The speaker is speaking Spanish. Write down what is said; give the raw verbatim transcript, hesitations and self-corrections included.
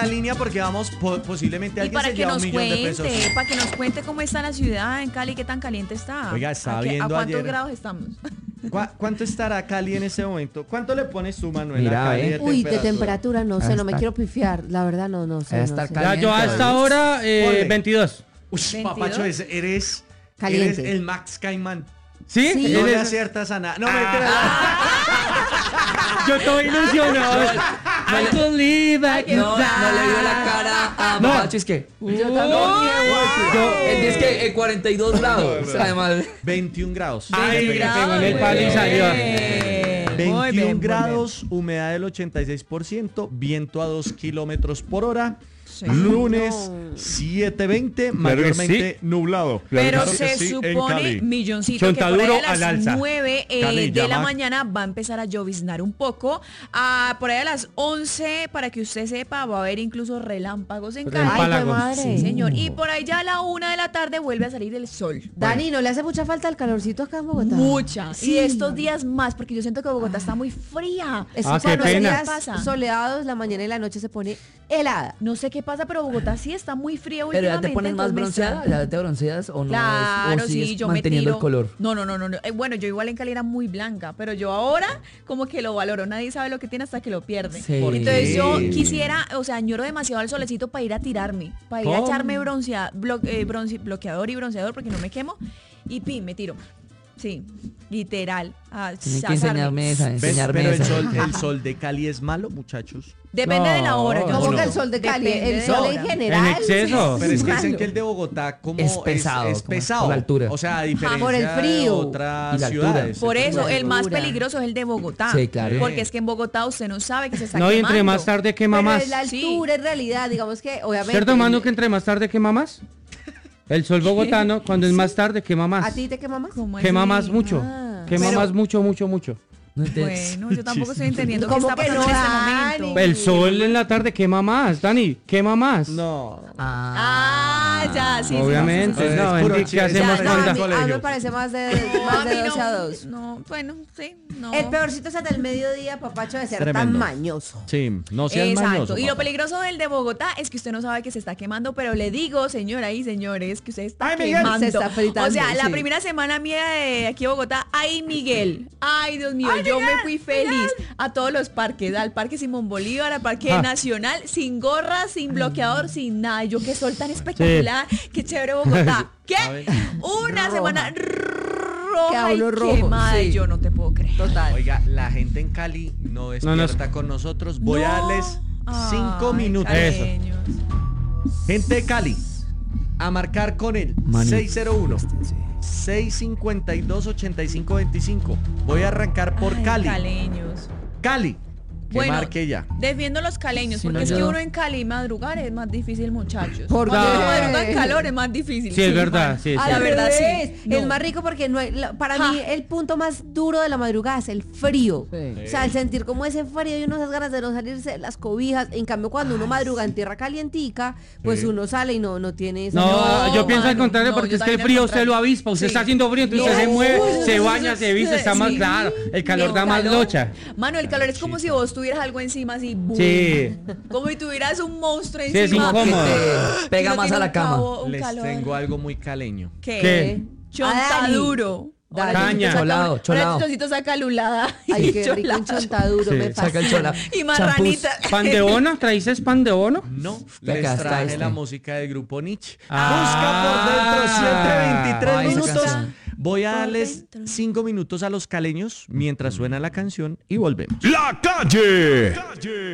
la línea porque vamos, po- posiblemente Y alguien para se que lleva un nos millón de pesos. cuente, para que nos cuente cómo está la ciudad en Cali, qué tan caliente está. Oiga, estaba ¿A qué- viendo ¿A cuántos ayer- grados estamos? ¿Cu- ¿Cuánto estará Cali en este momento? ¿Cuánto le pones tú, Manuela? Mira, Cali eh. Uy, de temperatura no sé, no me Hasta- quiero pifiar. La verdad, no, no sé. Debe No estar sé. Ya, caliente. yo a esta hora, eh, Ponle. veintidós. Uy, ¿veintidós? papacho, es- eres, Caliente. eres el Max Caimán. ¿Sí? Sí. No le Eres- aciertas a nada. No, Yo estoy ilusionado. I believe I can No, no le vio la fly. cara a No. Papacho, es que. Yo también. Yo- Él dice que en cuarenta y dos grados. Además. veintiún grados. Ay, me pegó en el palo y salió. Muy veintiún bien, muy grados, humedad del ochenta y seis por ciento, viento a dos kilómetros por hora. Sí. Lunes No. siete veinte, Claro que mayormente nublado. Pero Claro que se sí, en supone, Cali. milloncito, que por ahí Chontaduro a al las alza. nueve eh, Cali, de la llama. mañana va a empezar a lloviznar un poco. Ah, por ahí a las once, para que usted sepa, va a haber incluso relámpagos en Cali. Ay, qué Relámpagos. madre. Sí, señor. Y por ahí ya a la una de la tarde vuelve a salir el sol. Dani, ¿no le hace mucha falta el calorcito acá en Bogotá? Mucha. Sí. Y estos días más, porque yo siento que Bogotá está muy fría. Es Ah, que qué cuando pena. días Pasa. soleados, la mañana y la noche se pone helada. No sé qué pasa, pero Bogotá sí está muy fría Pero ya últimamente. te pones más entonces me bronceada, está- ya te bronceas o no. Claro, es, o sigues sí, yo me manteniendo tiro. el color. No, no, no, no. no. Eh, bueno, yo igual en Cali era muy blanca, pero yo ahora como que lo valoro. Nadie sabe lo que tiene hasta que lo pierde. Sí. Entonces yo Sí. quisiera, o sea, añoro demasiado al solecito para ir a tirarme, para ir a ¿Cómo? echarme broncea, blo- eh, bronce- bloqueador y bronceador porque no me quemo. Y pin, me tiro. Sí, literal. A Tienen que asarme. enseñarme esa, ¿Ves? enseñarme Pero el esa. sol, el sol de Cali es malo, muchachos. Depende de la hora. No. yo ¿Cómo ¿O creo. que no? el sol de Cali? Depende El de sol la en hora. general. En exceso. Pero es que malo. dicen que el de Bogotá como Es pesado, es, como pesado. por la altura. O sea, a diferencia por el frío. de otras Y la altura. ciudades. Por eso, el más Altura. peligroso es el de Bogotá. Sí, claro. Porque es que en Bogotá usted no sabe que se está No, y quemando. entre más tarde quema Pero más. es la altura, en realidad, digamos que obviamente. ¿Cierto, mano, que entre más tarde quema más? El sol bogotano, cuando es más tarde, quema ¿A más. ti te quema más? ¿Cómo Quema así? más mucho. Ah. Quema Pero- más mucho, mucho, mucho. No entiendes. Bueno, yo tampoco estoy entendiendo qué ¿Cómo está que pasando no, en este Dani? momento. El sol en la tarde quema más, Dani, quema más. No. Ah, ya, sí, sí, Obviamente, sí, sí, sí. no, Es puro Bendy, ¿qué chiste. hacemos No, Ya, a con mí, no, a mí me colegio. parece más de, No, más a de mí doce a no, dos. no, bueno, sí, no. El peorcito es hasta el mediodía, papacho, de ser Tremendo. tan mañoso. Sí, no seas Exacto. mañoso. Y lo papá. peligroso del de Bogotá es que usted no sabe que se está quemando, pero le digo, señora y señores, que usted está Ay, Miguel, quemando. se está fritando, o sea, la sí. primera semana mía de aquí a Bogotá, ay, Miguel. Ay, Dios mío, yo me fui feliz a todos los parques, al Parque Simón Bolívar, al Parque Ah. Nacional, sin gorra, sin bloqueador, sin nada. Y yo, qué sol tan espectacular, qué chévere Bogotá. ¿Qué? A ver. Una Roja. semana Que roja y hablo rojo, quemada. sí. Y yo no te puedo creer. Total. Oiga, la gente en Cali no No despierta nos- con nosotros. Voy a No. darles cinco Ay, minutos. Eso. caleños. Gente de Cali, a marcar con el Mani. seis cero uno, seis cinco dos, ocho cinco dos cinco. Voy a arrancar por Ay, Cali. Caleños. Cali, que Bueno, marque ya. defiendo los caleños, Sí, porque no, es yo que no. uno en Cali madrugar es más difícil, muchachos. ¿Por Cuando qué? uno madruga en calor es más difícil. Sí, es verdad, mano. sí, Ah, sí. la Al verdad revés, sí. No. Es más rico porque no hay, la- para Ja. mí el punto más duro de la madrugada es el frío. Sí. O sea, el sentir como ese frío y uno esas ganas de no salirse de las cobijas. En cambio, cuando uno madruga en tierra calientica, pues Sí. uno sale y no, no tiene esa- No, No, yo pienso al mano, contrario no, porque yo es que el también al frío usted contrario. lo avispa, usted Sí. está haciendo frío, entonces usted se No. mueve, se baña, se viste, está más Sí. claro. El calor El da más calor. locha. Mano, el calor es como si vos tuvieras algo encima así. boom. Sí. Como si tuvieras un monstruo Sí, es encima. incómodo. Te pega Uno más tiene a la un cama. cabo, un Les calor. tengo algo muy caleño. ¿Qué? ¿Qué? Chontaduro. Dale. Caña. Cholado, cholado. Chocito saca lulada. Ay, y qué rico cholado. un chontaduro, Sí, me saca el fascina. chola. Y marranita. ¿Pan de bono? ¿Traíces pan de bono? No, Acá les está traje este. la música del grupo Nietzsche. Ah. Busca por dentro, siete veintitrés Ay, esa minutos. canción. Voy a Por darles dentro. cinco minutos a los caleños mientras suena la canción y volvemos. La calle.